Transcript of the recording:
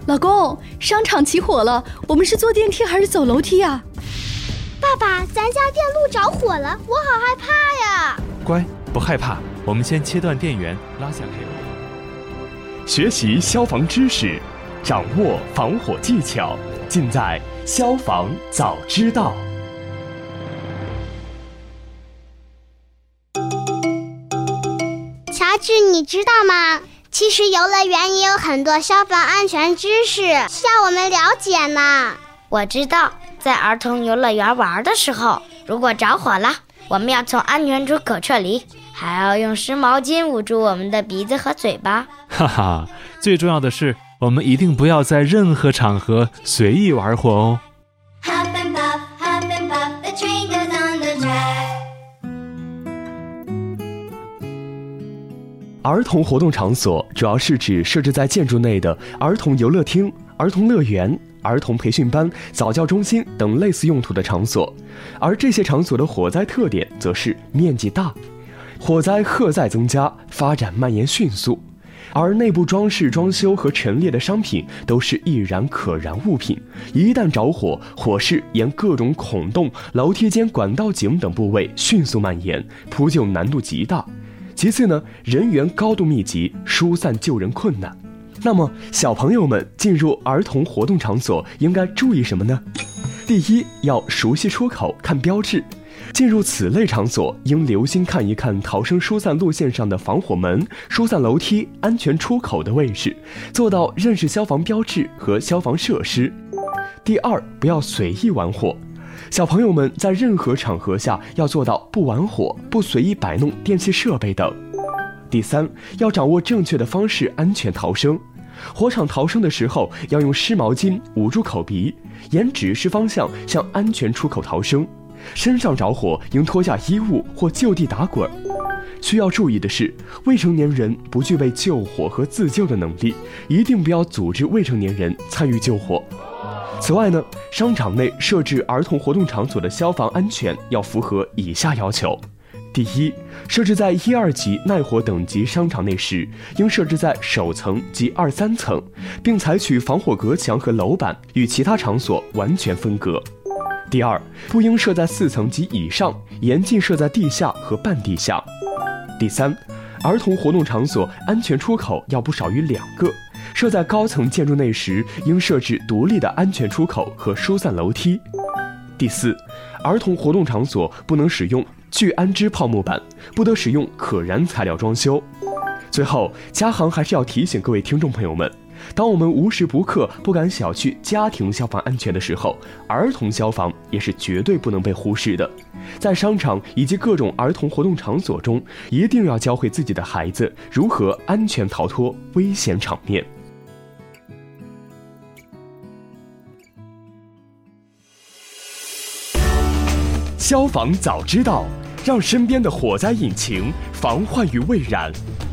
老公，商场起火了，我们是坐电梯还是走楼梯啊？ 爸爸，咱家电路着火了，我好害怕呀！ 乖，不害怕，我们先切断电源，拉下黑幕。 学习消防知识，掌握防火技巧，尽在消防早知道。 乔治，你知道吗？其实游乐园也有很多消防安全知识需要我们了解呢。 我知道，在儿童游乐园玩的时候，如果着火了，我们要从安全出口撤离，还要用湿毛巾捂住我们的鼻子和嘴巴。 哈哈，最重要的是，我们一定不要在任何场合随意玩火哦。 Huff and puff, the train goes on the track. 儿童活动场所主要是指设置在建筑内的儿童游乐厅、儿童乐园、儿童培训班、早教中心等类似用途的场所，而这些场所的火灾特点则是面积大，火灾荷载增加，发展蔓延迅速，而内部装饰、装修和陈列的商品都是易燃可燃物品，一旦着火，火势沿各种孔洞、楼梯间、管道井等部位迅速蔓延，扑救难度极大。其次呢，人员高度密集，疏散救人困难。那么小朋友们进入儿童活动场所应该注意什么呢？第一，要熟悉出口，看标志。进入此类场所，应留心看一看逃生疏散路线上的防火门、疏散楼梯、安全出口的位置，做到认识消防标志和消防设施。第二，不要随意玩火。小朋友们在任何场合下要做到不玩火、不随意摆弄电器设备等。第三，要掌握正确的方式安全逃生。火场逃生的时候要用湿毛巾捂住口鼻，沿指示方向向安全出口逃生。身上着火应脱下衣物或就地打滚。需要注意的是，未成年人不具备救火和自救的能力，一定不要组织未成年人参与救火。此外呢，商场内设置儿童活动场所的消防安全要符合以下要求。第一，设置在1、2级耐火等级商场内时，应设置在首层及2、3层，并采取防火隔墙和楼板与其他场所完全分隔。第二，不应设在4层及以上，严禁设在地下和半地下。第三，儿童活动场所安全出口要不少于2个，设在高层建筑内时，应设置独立的安全出口和疏散楼梯。第四，儿童活动场所不能使用聚氨酯泡沫板，不得使用可燃材料装修。最后，嘉航还是要提醒各位听众朋友们，当我们无时不刻不敢小觑家庭消防安全的时候，儿童消防也是绝对不能被忽视的。在商场以及各种儿童活动场所中，一定要教会自己的孩子如何安全逃脱危险场面。消防早知道，让身边的火灾引擎防患于未然。